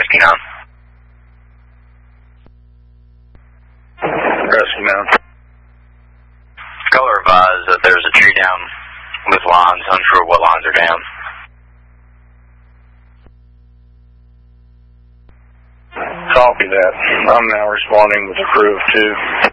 Rescue 9. Rescue 9. Color advised that there's a tree down with lines, unsure what lines are down. Copy that. I'm now responding with a crew of 2.